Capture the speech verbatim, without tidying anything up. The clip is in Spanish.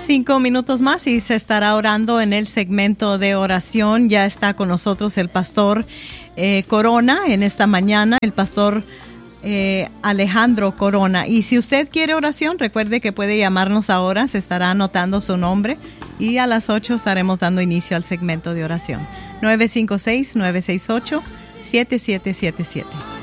cinco minutos más y se estará orando en el segmento de oración. Ya está con nosotros el pastor eh, Corona en esta mañana, el pastor eh, Alejandro Corona. Y si usted quiere oración, recuerde que puede llamarnos ahora, se estará anotando su nombre y a las ocho estaremos dando inicio al segmento de oración. nueve cinco seis, nueve seis ocho, siete siete siete siete.